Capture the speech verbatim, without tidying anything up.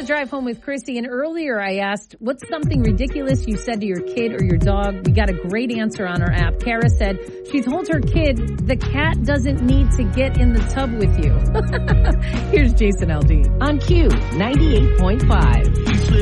the Drive Home with Chrissy, and earlier I asked, what's something ridiculous you said to your kid or your dog? We got a great answer on our app. Kara said she told her kid, the cat doesn't need to get in the tub with you. Here's Jason Aldean on Q ninety-eight point five.